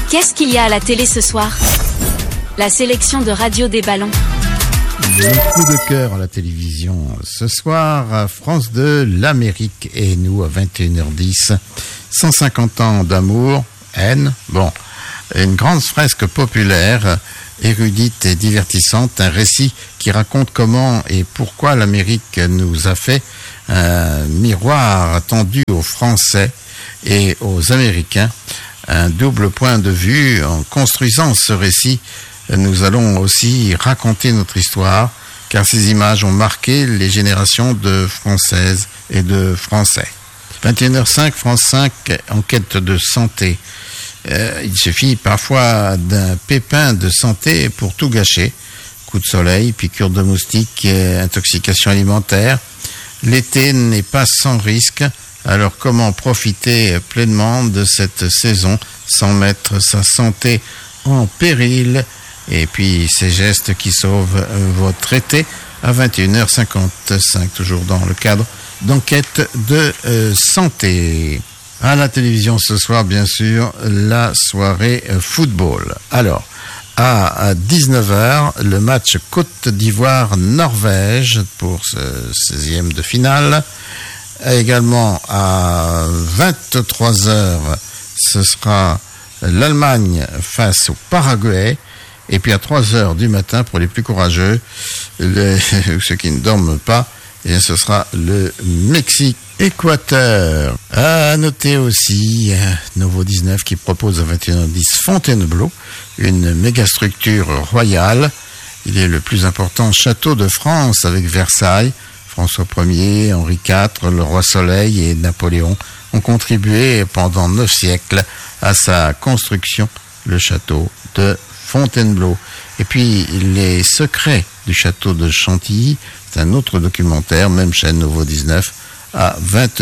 Qu'est-ce qu'il y a à la télé ce soir? La sélection de Radio des Ballons. Le coup de cœur à la télévision ce soir, France 2, l'Amérique et nous à 21h10. 150 ans d'amour, haine, bon, une grande fresque populaire, érudite et divertissante, un récit qui raconte comment et pourquoi l'Amérique nous a fait un miroir tendu aux Français et aux Américains, un double point de vue. En construisant ce récit, nous allons aussi raconter notre histoire, car ces images ont marqué les générations de Françaises et de Français. 21h05, France 5, enquête de santé. Il suffit parfois d'un pépin de santé pour tout gâcher. Coup de soleil, piqûre de moustique, intoxication alimentaire. L'été n'est pas sans risque, alors comment profiter pleinement de cette saison sans mettre sa santé en péril? Et puis ces gestes qui sauvent votre été à 21h55, toujours dans le cadre d'enquête de santé. À la télévision ce soir, bien sûr, la soirée football. Alors, à 19h, le match Côte d'Ivoire-Norvège pour ce 16e de finale. Également à 23h, ce sera l'Allemagne face au Paraguay. Et puis à 3h du matin, pour les plus courageux, ceux qui ne dorment pas, et ce sera le Mexique-Équateur. À noter aussi Nouveau 19 qui propose à 21h10 Fontainebleau, une méga structure royale. Il est le plus important château de France avec Versailles. François Ier, Henri IV, le roi Soleil et Napoléon ont contribué pendant 9 siècles à sa construction, le château de Fontainebleau. Et puis les secrets du château de Chantilly, c'est un autre documentaire, même chaîne Nouveau 19, à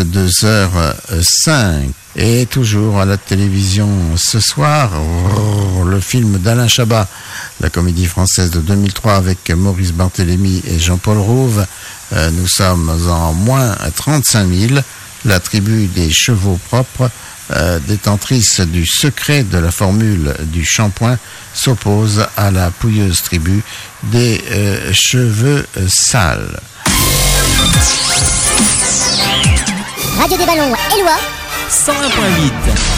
22h05. Et toujours à la télévision ce soir, le film d'Alain Chabat, la comédie française de 2003 avec Maurice Barthélémy et Jean-Paul Rouve. Nous sommes en moins 35 000. La tribu des chevaux propres, détentrice du secret de la formule du shampoing, s'oppose à la pouilleuse tribu des cheveux sales. Radio des Ballons, Éloi 101.8.